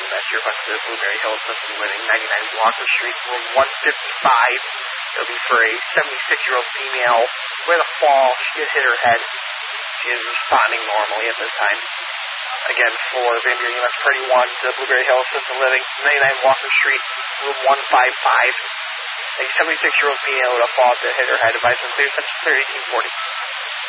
That's your request to Blueberry Hill Assisted Living, 99 Walker Street, room 155. It'll be for a 76-year-old female with a fall. She did hit her head. She is responding normally at this time. Again, for Van Buren EMS Priority 1 to Blueberry Hill Assisted Living, 99 Walker Street, room 155. A 76-year-old female with a fall that hit her head. Advised on clear 1840.